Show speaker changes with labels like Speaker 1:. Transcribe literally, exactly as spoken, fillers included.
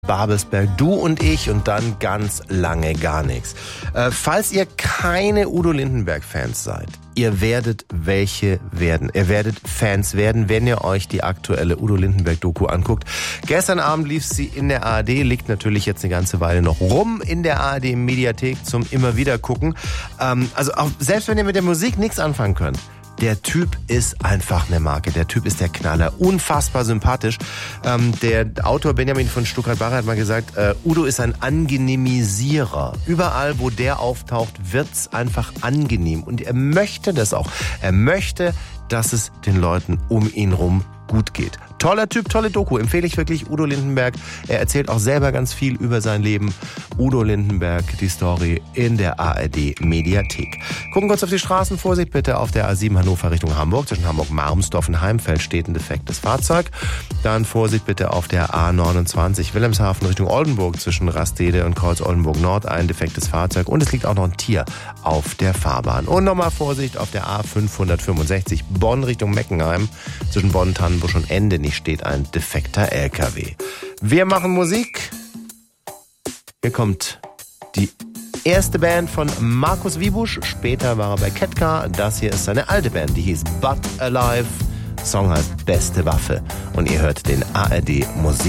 Speaker 1: Babelsberg, du und ich und dann ganz lange gar nichts. Äh, falls ihr keine Udo Lindenberg-Fans seid, ihr werdet welche werden. Ihr werdet Fans werden, wenn ihr euch die aktuelle Udo Lindenberg-Doku anguckt. Gestern Abend lief sie in der A R D, liegt natürlich jetzt eine ganze Weile noch rum in der A R D-Mediathek zum immer wieder gucken. Ähm, also auch selbst wenn ihr mit der Musik nichts anfangen könnt, der Typ ist einfach eine Marke. Der Typ ist der Knaller. Unfassbar sympathisch. Ähm, der Autor Benjamin von Stuckrad-Barre hat mal gesagt, äh, Udo ist ein Angenehmisierer. Überall, wo der auftaucht, wird's einfach angenehm. Und er möchte das auch. Er möchte, dass es den Leuten um ihn rum gut geht. Toller Typ, tolle Doku. Empfehle ich wirklich Udo Lindenberg. Er erzählt auch selber ganz viel über sein Leben. Udo Lindenberg, die Story in der A R D-Mediathek. Gucken kurz auf die Straßen. Vorsicht bitte auf der A sieben Hannover Richtung Hamburg. Zwischen Hamburg-Marmsdorf und Heimfeld steht ein defektes Fahrzeug. Dann Vorsicht bitte auf der A neunundzwanzig Wilhelmshaven Richtung Oldenburg. Zwischen Rastede und Kreuz-Oldenburg-Nord ein defektes Fahrzeug. Und es liegt auch noch ein Tier auf der Fahrbahn. Und nochmal Vorsicht auf der A fünfhundertfünfundsechzig Bonn Richtung Meckenheim. Zwischen Bonn, Tannenbusch und Endenich steht ein defekter L K W. Wir machen Musik. Hier kommt die erste Band von Markus Wiebusch. Später war er bei Ketka. Das hier ist seine alte Band, die hieß But Alive. Song heißt Beste Waffe. Und ihr hört den A R D Musik.